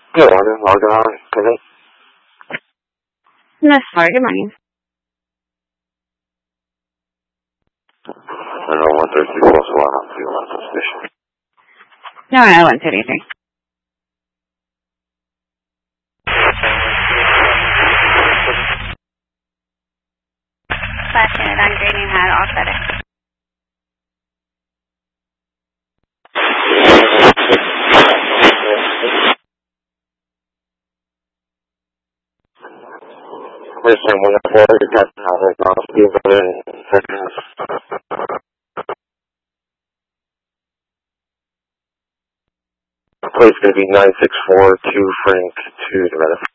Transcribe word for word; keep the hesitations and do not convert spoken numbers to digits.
Good morning, Logan. How are you? Miss Far, good morning. I know one thirty plus one on the Atlanta station. No, I went to anything. Last unit on Green, you had all set. Listen, when the floor is got now, there's not a few million seconds. The place is going to be nine six four two Frank two, the